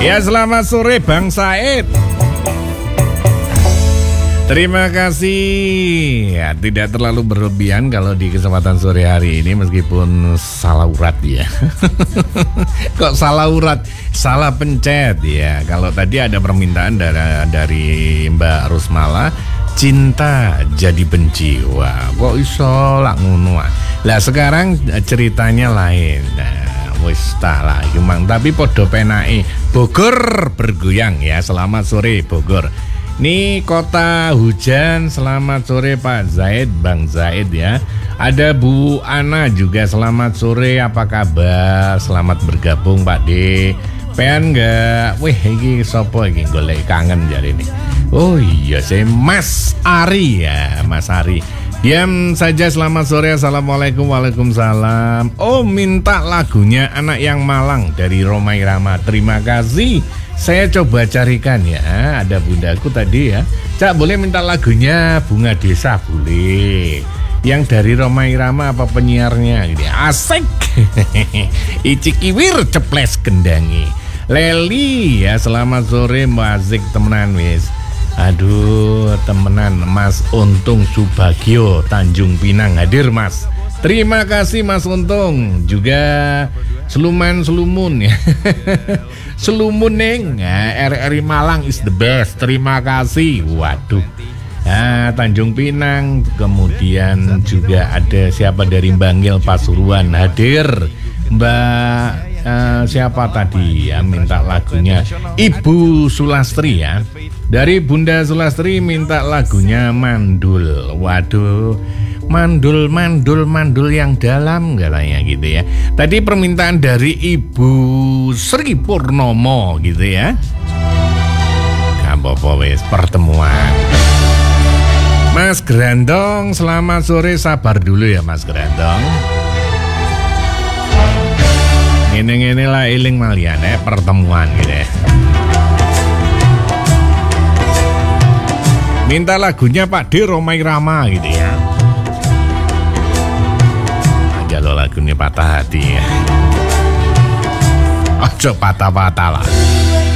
Ya, selamat sore Bang Said. Terima kasih. Ya, tidak terlalu berlebihan kalau di kesempatan sore hari ini, meskipun salah urat ya. Kok salah urat? Salah pencet ya. Kalau tadi ada permintaan dari Mbak Rusmala, cinta jadi benci. Wah, kok iso lak ngono. Lah sekarang ceritanya lain. Nah, wis tak lah gimang, tapi podo penake. Bogor bergoyang ya. Selamat sore Bogor. Nih kota hujan, selamat sore Pak Zaid, Bang Zaid ya. Ada Bu Ana juga, selamat sore, apa kabar? Selamat bergabung Pak D. Pengen nggak? Wih, ini sopo ini golek kangen jari ini. Oh iya, saya Mas Ari ya, Mas Ari. Diam saja, selamat sore, assalamualaikum, waalaikumsalam. Oh, minta lagunya Anak Yang Malang dari Rhoma Irama. Terima kasih. Saya coba carikan ya. Ada bundaku tadi ya. Cak, boleh minta lagunya Bunga Desa? Boleh. Yang dari Rhoma Irama apa penyiarnya gitu. Asik. Icikiwir ceples gendangi. Leli ya, selamat sore Mbak Azik, temenan wis. Aduh, temenan Mas Untung Subagio Tanjung Pinang hadir Mas. Terima kasih Mas Untung. Juga Selumun ya. Selumun neng RRI Malang is the best. Terima kasih. Waduh. Nah, Tanjung Pinang. Kemudian juga ada siapa dari Bangil Pasuruan hadir. Mbak siapa tadi ya minta lagunya Ibu Sulastri ya. Dari Bunda Sulastri minta lagunya Mandul. Waduh, mandul yang dalam katanya gitu ya. Tadi permintaan dari Ibu Sri Purnomo gitu ya. Apa-apa wes pertemuan. Mas Grandong, selamat sore, sabar dulu ya Mas Grandong. Ini lah iling malian ya pertemuan gitu ya. Minta lagunya Pak D Rhoma Irama gitu ya. Kalau lagunya patah hati ya. Ojo patah-patah lah.